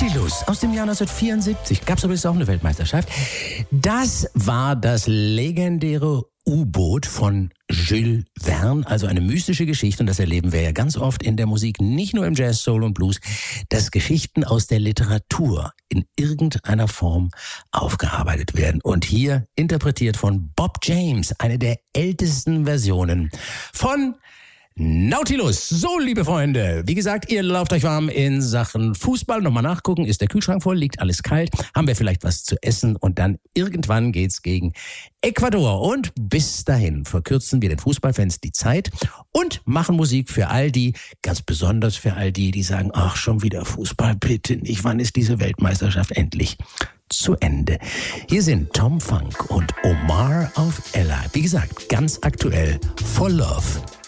Nautilus aus dem Jahr 1974. Gab es übrigens auch eine Weltmeisterschaft. Das war das legendäre U-Boot von Jules Verne, also eine mystische Geschichte, und das erleben wir ja ganz oft in der Musik, nicht nur im Jazz, Soul und Blues, dass Geschichten aus der Literatur in irgendeiner Form aufgearbeitet werden. Und hier interpretiert von Bob James, eine der ältesten Versionen von Nautilus. So, liebe Freunde, wie gesagt, ihr lauft euch warm in Sachen Fußball. Nochmal nachgucken, ist der Kühlschrank voll, liegt alles kalt, haben wir vielleicht was zu essen und dann irgendwann geht's gegen Ecuador. Und bis dahin verkürzen wir den Fußballfans die Zeit und machen Musik für all die, ganz besonders für all die, die sagen, ach, schon wieder Fußball, bitte nicht, wann ist diese Weltmeisterschaft endlich zu Ende? Hier sind Tom Funk und Omar auf Ella. Wie gesagt, ganz aktuell, For Love.